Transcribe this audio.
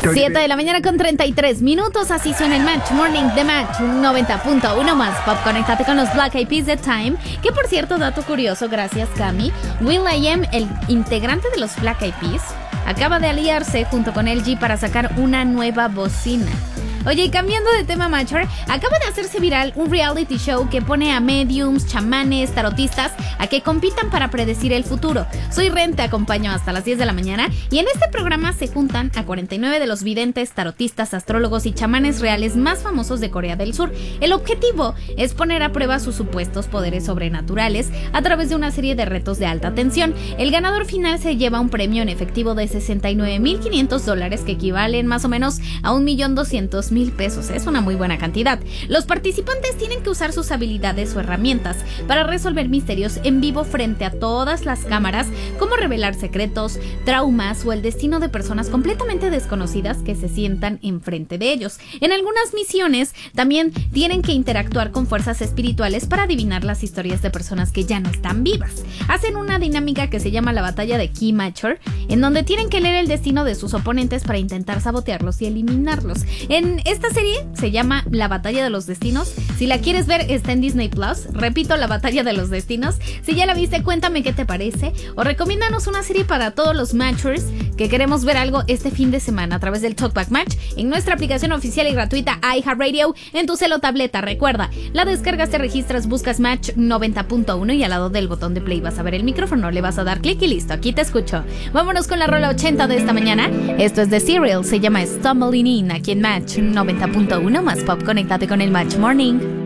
7 de la mañana con 33 minutos, así suena el Match Morning de Match 90.1 más pop. Conéctate con los Black Eyed Peas de Time, que por cierto, dato curioso, gracias Cami, will.i.am, el integrante de los Black Eyed Peas, acaba de aliarse junto con LG para sacar una nueva bocina. Oye, y cambiando de tema, Matcher, acaba de hacerse viral un reality show que pone a mediums, chamanes, tarotistas a que compitan para predecir el futuro. Soy Ren, te acompaño hasta las 10 de la mañana y en este programa se juntan a 49 de los videntes, tarotistas, astrólogos y chamanes reales más famosos de Corea del Sur. El objetivo es poner a prueba sus supuestos poderes sobrenaturales a través de una serie de retos de alta tensión. El ganador final se lleva un premio en efectivo de $69,500, que equivalen más o menos a $1,200,000. Es una muy buena cantidad. Los participantes tienen que usar sus habilidades o herramientas para resolver misterios en vivo frente a todas las cámaras, como revelar secretos, traumas o el destino de personas completamente desconocidas que se sientan enfrente de ellos. En algunas misiones también tienen que interactuar con fuerzas espirituales para adivinar las historias de personas que ya no están vivas. Hacen una dinámica que se llama la batalla de Key Matcher, en donde tienen que leer el destino de sus oponentes para intentar sabotearlos y eliminarlos. En esta serie se llama La Batalla de los Destinos. Si la quieres ver, está en Disney Plus. Repito, La Batalla de los Destinos. Si ya la viste, cuéntame qué te parece. O recomiéndanos una serie para todos los matchers que queremos ver algo este fin de semana a través del Talkback Match en nuestra aplicación oficial y gratuita iHeartRadio en tu celo o tableta. Recuerda, la descargas, te registras, buscas Match 90.1 y al lado del botón de play vas a ver el micrófono, le vas a dar clic y listo, aquí te escucho. Vámonos con la rola 80 de esta mañana. Esto es de Serial, se llama Stumbling In, aquí en Match 90.1 más pop. Conéctate con el Match Morning.